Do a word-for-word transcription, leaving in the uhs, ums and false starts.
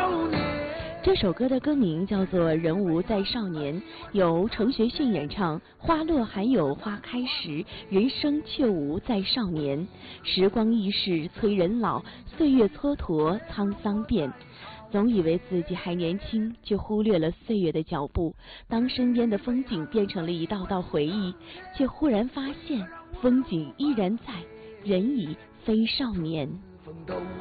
这首歌的歌名叫做《人无再少年》，由程学迅演唱。花落还有花开时，人生却无再少年。时光易逝催人老，岁月蹉跎沧桑变。总以为自己还年轻，却忽略了岁月的脚步。当身边的风景变成了一道道回忆，却忽然发现风景依然在，人已非少年。